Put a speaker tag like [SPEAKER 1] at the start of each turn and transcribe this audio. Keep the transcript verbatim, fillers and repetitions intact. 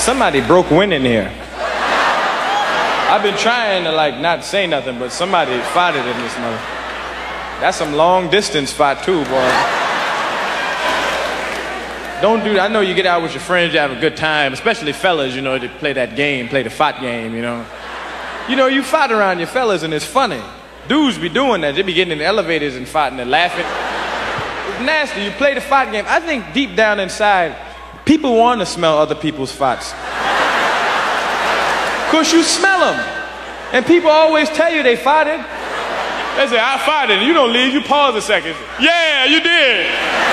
[SPEAKER 1] Somebody broke wind in here. I've been trying to like not say nothing, but somebody farted in this mother. That's some long distance fart too, boy. Don't do that. I know you get out with your friends, you have a good time, especially fellas, you know, to play that game, play the fart game, you know. You know, you fart around your fellas and it's funny. Dudes be doing that. They be getting in the elevators and farting and laughing. It's nasty. You play the fart game. I think deep down inside, people want to smell other people's farts. Because you smell them. And people always tell you they farted. They say, I farted. And you don't leave. You pause a second. Yeah, you did.